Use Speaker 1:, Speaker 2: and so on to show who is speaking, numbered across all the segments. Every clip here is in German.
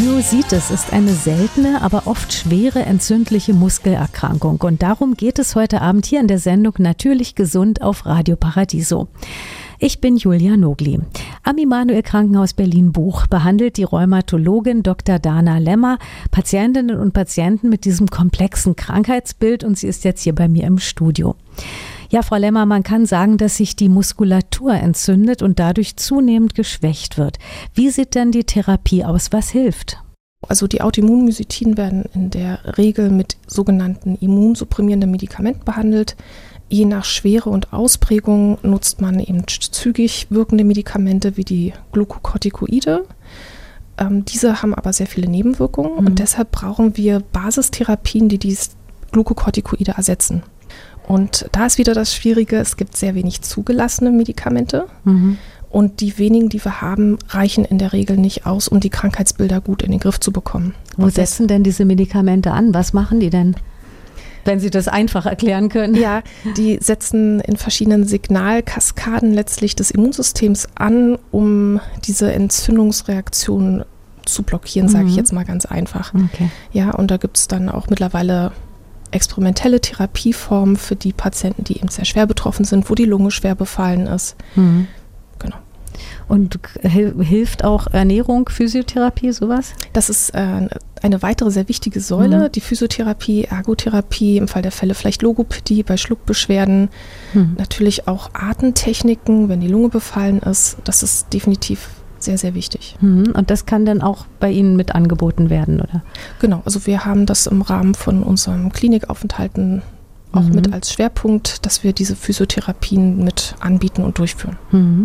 Speaker 1: Myositis ist eine seltene, aber oft schwere entzündliche Muskelerkrankung. Und darum geht es heute Abend hier in der Sendung Natürlich gesund auf Radio Paradiso. Ich bin Julia Nogli. Am Immanuel-Krankenhaus Berlin-Buch behandelt die Rheumatologin Dr. Dana Lemmer Patientinnen und Patienten mit diesem komplexen Krankheitsbild und sie ist jetzt hier bei mir im Studio. Ja, Frau Lemmer, man kann sagen, dass sich die Muskulatur entzündet und dadurch zunehmend geschwächt wird. Wie sieht denn die Therapie aus? Was hilft?
Speaker 2: Also die Autoimmunmyositiden werden in der Regel mit sogenannten immunsupprimierenden Medikamenten behandelt. Je nach Schwere und Ausprägung nutzt man eben zügig wirkende Medikamente wie die Glukokortikoide. Diese haben aber sehr viele Nebenwirkungen und deshalb brauchen wir Basistherapien, die die Glukokortikoide ersetzen. Und da ist wieder das Schwierige, es gibt sehr wenig zugelassene Medikamente und die wenigen, die wir haben, reichen in der Regel nicht aus, um die Krankheitsbilder gut in den Griff zu bekommen.
Speaker 1: Wo setzen denn diese Medikamente an? Was machen die denn? Wenn Sie das einfach erklären können.
Speaker 2: Ja, die setzen in verschiedenen Signalkaskaden letztlich des Immunsystems an, um diese Entzündungsreaktion zu blockieren, sage ich jetzt mal ganz einfach.
Speaker 1: Okay.
Speaker 2: Ja, und da gibt es dann auch mittlerweile experimentelle Therapieformen für die Patienten, die eben sehr schwer betroffen sind, wo die Lunge schwer befallen ist. Genau.
Speaker 1: Und hilft auch Ernährung, Physiotherapie, sowas?
Speaker 2: Das ist eine weitere sehr wichtige Säule, die Physiotherapie, Ergotherapie, im Fall der Fälle vielleicht Logopädie bei Schluckbeschwerden, natürlich auch Atemtechniken, wenn die Lunge befallen ist. Das ist definitiv sehr, sehr wichtig.
Speaker 1: Und das kann dann auch bei Ihnen mit angeboten werden, oder?
Speaker 2: Genau, also wir haben das im Rahmen von unserem Klinikaufenthalten auch mit als Schwerpunkt, dass wir diese Physiotherapien mit anbieten und durchführen.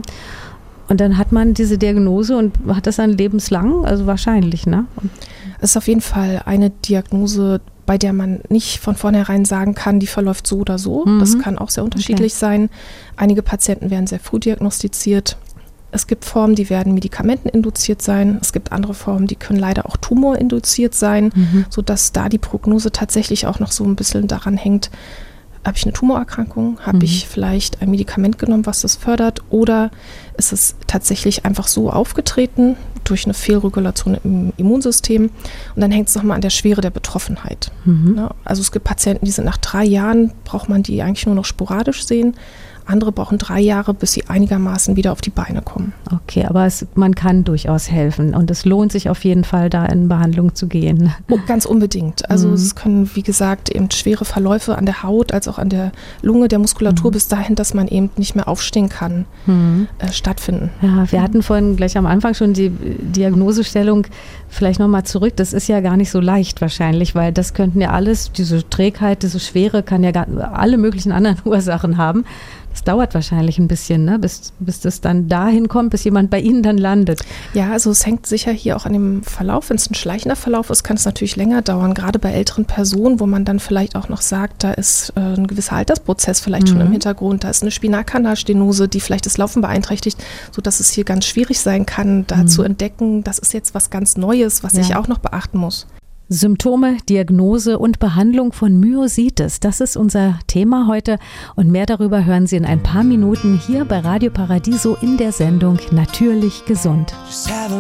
Speaker 1: Und dann hat man diese Diagnose und hat das dann lebenslang? Also wahrscheinlich, ne?
Speaker 2: Es ist auf jeden Fall eine Diagnose, bei der man nicht von vornherein sagen kann, die verläuft so oder so. Das kann auch sehr unterschiedlich sein. Einige Patienten werden sehr früh diagnostiziert. Es gibt Formen, die werden medikamenteninduziert sein. Es gibt andere Formen, die können leider auch tumorinduziert sein, sodass da die Prognose tatsächlich auch noch so ein bisschen daran hängt, habe ich eine Tumorerkrankung, habe ich vielleicht ein Medikament genommen, was das fördert, oder ist es tatsächlich einfach so aufgetreten durch eine Fehlregulation im Immunsystem und dann hängt es nochmal an der Schwere der Betroffenheit. Ja, also es gibt Patienten, die sind nach 3 Jahren, braucht man die eigentlich nur noch sporadisch sehen. Andere brauchen 3 Jahre, bis sie einigermaßen wieder auf die Beine kommen.
Speaker 1: Okay, aber man kann durchaus helfen und es lohnt sich auf jeden Fall, da in Behandlung zu gehen.
Speaker 2: Oh, ganz unbedingt. Also es können, wie gesagt, eben schwere Verläufe an der Haut, als auch an der Lunge, der Muskulatur bis dahin, dass man eben nicht mehr aufstehen kann, stattfinden.
Speaker 1: Ja, wir hatten vorhin gleich am Anfang schon die Diagnosestellung, vielleicht nochmal zurück, das ist ja gar nicht so leicht wahrscheinlich, weil das könnten ja alles, diese Trägheit, diese Schwere kann ja alle möglichen anderen Ursachen haben. Das dauert wahrscheinlich ein bisschen, ne? bis das dann dahin kommt, bis jemand bei Ihnen dann landet.
Speaker 2: Ja, also es hängt sicher hier auch an dem Verlauf. Wenn es ein schleichender Verlauf ist, kann es natürlich länger dauern, gerade bei älteren Personen, wo man dann vielleicht auch noch sagt, da ist ein gewisser Altersprozess vielleicht schon im Hintergrund, da ist eine Spinalkanalstenose, die vielleicht das Laufen beeinträchtigt, sodass es hier ganz schwierig sein kann, da zu entdecken, das ist jetzt was ganz Neues, was ich auch noch beachten muss.
Speaker 1: Symptome, Diagnose und Behandlung von Myositis, das ist unser Thema heute und mehr darüber hören Sie in ein paar Minuten hier bei Radio Paradiso in der Sendung Natürlich gesund.